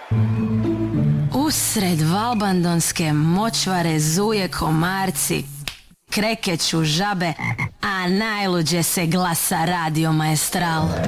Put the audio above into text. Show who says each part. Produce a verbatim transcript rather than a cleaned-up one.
Speaker 1: Usred valbandonske močvare zuje komarci, krekeću žabe, a najluđe se glasa Radio Maestral.